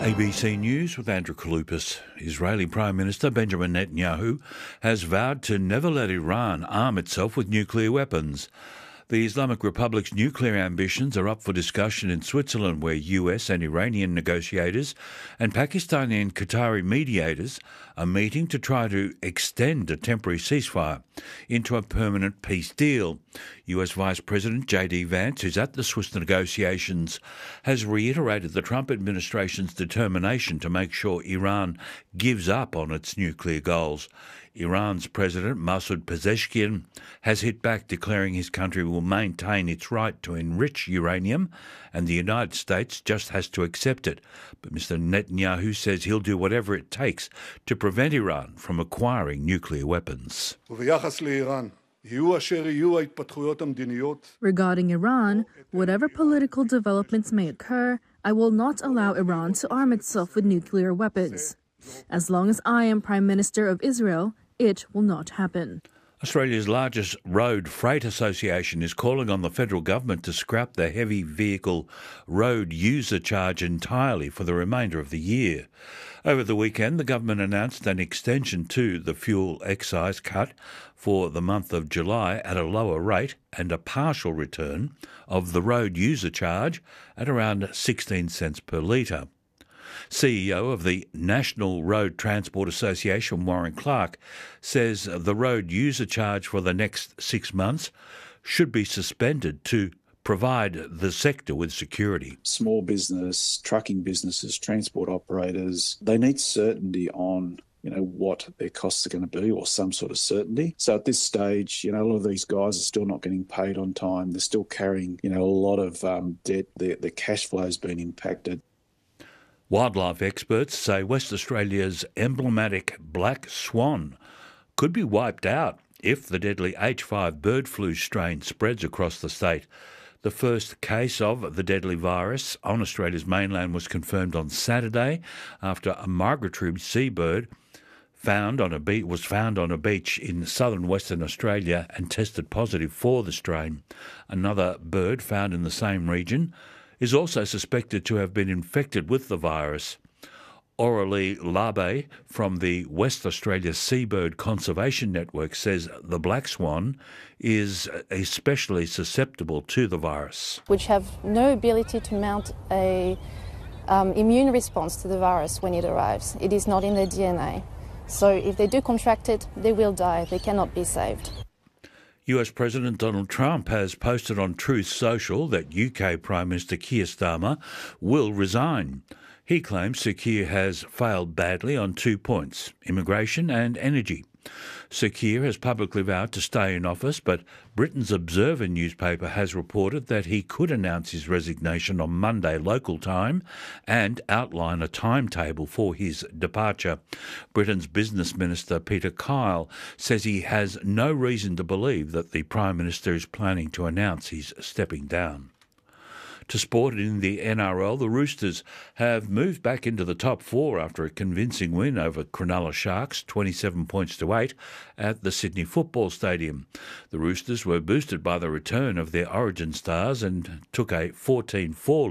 ABC News with Andrew Kaloupas. Israeli Prime Minister Benjamin Netanyahu has vowed to never let Iran arm itself with nuclear weapons. The Islamic Republic's nuclear ambitions are up for discussion in Switzerland, where US and Iranian negotiators and Pakistani and Qatari mediators are meeting to try to extend a temporary ceasefire into a permanent peace deal. US Vice President J.D. Vance, who's at the Swiss negotiations, has reiterated the Trump administration's determination to make sure Iran gives up on its nuclear goals. Iran's President Masoud Pezeshkian has hit back, declaring his country will maintain its right to enrich uranium and the United States just has to accept it. But Mr. Netanyahu says he'll do whatever it takes to prevent Iran from acquiring nuclear weapons. Regarding Iran, whatever political developments may occur, I will not allow Iran to arm itself with nuclear weapons. As long as I am Prime Minister of Israel, it will not happen. Australia's largest road freight association is calling on the federal government to scrap the heavy vehicle road user charge entirely for the remainder of the year. Over the weekend, the government announced an extension to the fuel excise cut for the month of July at a lower rate and a partial return of the road user charge at around 16 cents per litre. CEO of the National Road Transport Association, Warren Clark, says the road user charge for the next 6 months should be suspended to provide the sector with security. Small business, trucking businesses, transport operators, they need certainty on what their costs are going to be, or some sort of certainty. So at this stage, a lot of these guys are still not getting paid on time. They're still carrying, a lot of debt. Their cash flow has been impacted. Wildlife experts say West Australia's emblematic black swan could be wiped out if the deadly H5 bird flu strain spreads across the state. The first case of the deadly virus on Australia's mainland was confirmed on Saturday after a migratory seabird was found on a beach in southern Western Australia and tested positive for the strain. Another bird found in the same region is also suspected to have been infected with the virus. Aurelie Labe from the West Australia Seabird Conservation Network says the black swan is especially susceptible to the virus. Which have no ability to mount a immune response to the virus when it arrives. It is not in their DNA. So if they do contract it, they will die. They cannot be saved. US President Donald Trump has posted on Truth Social that UK Prime Minister Keir Starmer will resign. He claims Sir Keir has failed badly on 2 points, immigration and energy. Sir Keir has publicly vowed to stay in office, but Britain's Observer newspaper has reported that he could announce his resignation on Monday local time and outline a timetable for his departure. Britain's Business Minister Peter Kyle says he has no reason to believe that the Prime Minister is planning to announce he's stepping down. To sport in the NRL, the Roosters have moved back into the top four after a convincing win over Cronulla Sharks, 27 points to 8, at the Sydney Football Stadium. The Roosters were boosted by the return of their origin stars and took a 14-4